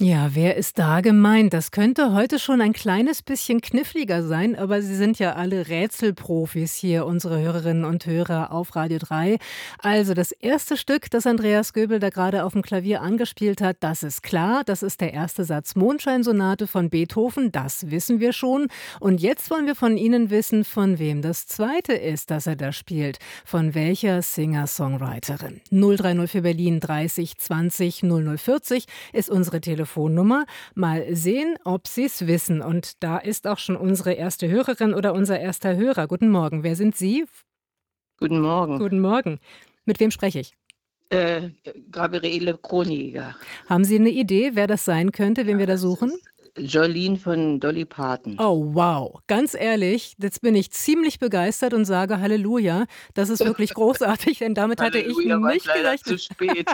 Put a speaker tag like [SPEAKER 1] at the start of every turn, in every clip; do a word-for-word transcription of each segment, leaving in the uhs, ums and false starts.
[SPEAKER 1] Ja, wer ist da gemeint? Das könnte heute schon ein kleines bisschen kniffliger sein, aber Sie sind ja alle Rätselprofis hier, unsere Hörerinnen und Hörer auf Radio drei. Also das erste Stück, das Andreas Göbel da gerade auf dem Klavier angespielt hat, das ist klar. Das ist der erste Satz Mondscheinsonate von Beethoven, das wissen wir schon. Und jetzt wollen wir von Ihnen wissen, von wem das zweite ist, das er da spielt. Von welcher Singer-Songwriterin? null drei null für Berlin dreißig zwanzig null null vierzig ist unsere Telefonnummer. Telefonnummer. Mal sehen, ob Sie es wissen. Und da ist auch schon unsere erste Hörerin oder unser erster Hörer. Guten Morgen. Wer sind Sie?
[SPEAKER 2] Guten Morgen.
[SPEAKER 1] Guten Morgen. Mit wem spreche ich?
[SPEAKER 2] Äh, Gabriele Kroniger.
[SPEAKER 1] Haben Sie eine Idee, wer das sein könnte, wen
[SPEAKER 2] Ja,
[SPEAKER 1] wir da
[SPEAKER 2] das
[SPEAKER 1] suchen?
[SPEAKER 2] ist Jolene von Dolly Parton.
[SPEAKER 1] Oh, wow. Ganz ehrlich, jetzt bin ich ziemlich begeistert und sage Halleluja. Das ist wirklich großartig, denn damit hatte ich
[SPEAKER 2] Halleluja, war
[SPEAKER 1] nicht
[SPEAKER 2] leider
[SPEAKER 1] gerechnet.
[SPEAKER 2] zu spät.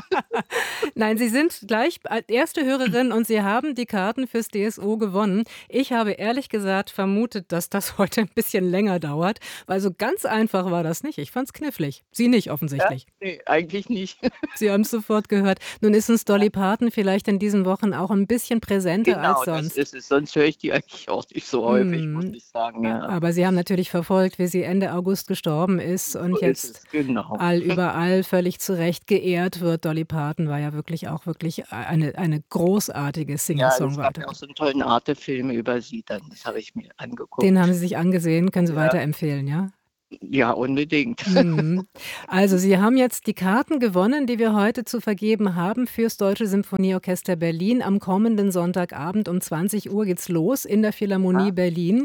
[SPEAKER 1] Nein, Sie sind gleich als erste Hörerin und Sie haben die Karten fürs D S O gewonnen. Ich habe ehrlich gesagt vermutet, dass das heute ein bisschen länger dauert, weil so ganz einfach war das nicht. Ich fand's knifflig. Sie nicht
[SPEAKER 2] Ja?
[SPEAKER 1] offensichtlich.
[SPEAKER 2] Ne, eigentlich nicht.
[SPEAKER 1] Sie haben's sofort gehört. Nun ist uns Dolly Parton vielleicht in diesen Wochen auch ein bisschen präsenter als
[SPEAKER 2] Genau, das
[SPEAKER 1] sonst.
[SPEAKER 2] ist es. Sonst höre ich die eigentlich auch nicht so häufig, muss
[SPEAKER 1] Mhm.
[SPEAKER 2] ich sagen,
[SPEAKER 1] A
[SPEAKER 2] ja.
[SPEAKER 1] aber Sie haben natürlich verfolgt, wie sie Ende August gestorben ist
[SPEAKER 2] So
[SPEAKER 1] und
[SPEAKER 2] ist
[SPEAKER 1] jetzt
[SPEAKER 2] es, genau.
[SPEAKER 1] allüberall völlig zu Recht geehrt wird. Dolly Parton war ja wirklich auch wirklich eine eine großartige
[SPEAKER 2] Ja, es gab ja auch
[SPEAKER 1] Singer-Songwriterin.
[SPEAKER 2] so 'n tollen Arte-Film über sie dann. Das habe ich mir
[SPEAKER 1] Den haben
[SPEAKER 2] angeguckt.
[SPEAKER 1] Sie sich angesehen, können Sie
[SPEAKER 2] Ja.
[SPEAKER 1] weiterempfehlen, ja?
[SPEAKER 2] Ja, unbedingt.
[SPEAKER 1] Mhm. Also, Sie haben jetzt die Karten gewonnen, die wir heute zu vergeben haben fürs Deutsche Symphonieorchester Berlin. Am kommenden Sonntagabend um zwanzig Uhr geht's los in der Philharmonie
[SPEAKER 2] Ja.
[SPEAKER 1] Berlin.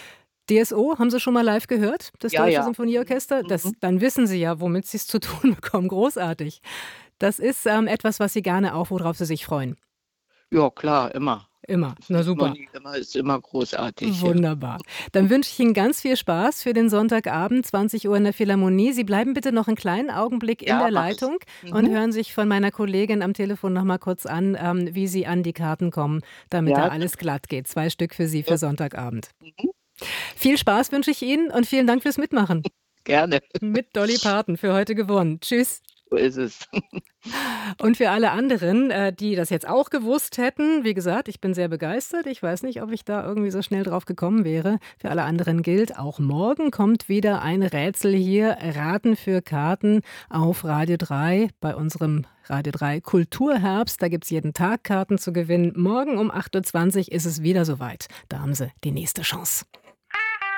[SPEAKER 1] D S O haben Sie schon mal live gehört, das
[SPEAKER 2] Ja,
[SPEAKER 1] Deutsche
[SPEAKER 2] ja. Mhm,
[SPEAKER 1] Symphonieorchester? Das
[SPEAKER 2] mhm.
[SPEAKER 1] dann wissen Sie ja, womit Sie's zu tun bekommen. Großartig. Das ist, ähm, etwas, was Sie gerne auch worauf Sie sich freuen?
[SPEAKER 2] Ja klar, immer.
[SPEAKER 1] Immer. Na super.
[SPEAKER 2] Philharmonie immer ist immer großartig, ja.
[SPEAKER 1] Wunderbar. Dann wünsche ich Ihnen ganz viel Spaß für den Sonntagabend, zwanzig Uhr in der Philharmonie. Sie bleiben bitte noch 'n kleinen Augenblick in
[SPEAKER 2] Ja,
[SPEAKER 1] der
[SPEAKER 2] mache ich.
[SPEAKER 1] Leitung und
[SPEAKER 2] Mhm.
[SPEAKER 1] hören sich von meiner Kollegin am Telefon noch mal kurz an, ähm, wie Sie an die Karten kommen, damit da
[SPEAKER 2] Ja,
[SPEAKER 1] alles glatt geht. zwei Stück für Sie
[SPEAKER 2] Ja.
[SPEAKER 1] für Sonntagabend.
[SPEAKER 2] Mhm.
[SPEAKER 1] Viel Spaß wünsche ich Ihnen und vielen Dank fürs Mitmachen.
[SPEAKER 2] Gerne.
[SPEAKER 1] Mit Dolly Parton für heute gewonnen. Tschüss.
[SPEAKER 2] So ist es.
[SPEAKER 1] Und für alle anderen, äh, die das jetzt auch gewusst hätten, wie gesagt, ich bin sehr begeistert. Ich weiß nicht, ob ich da irgendwie so schnell drauf gekommen wäre. Für alle anderen gilt, auch morgen kommt wieder ein Rätsel hier, Raten für Karten auf Radio drei bei unserem Radio drei Kulturherbst. Da gibt's jeden Tag Karten zu gewinnen. Morgen um acht Uhr zwanzig ist es wieder so weit. Da haben Sie die nächste Chance.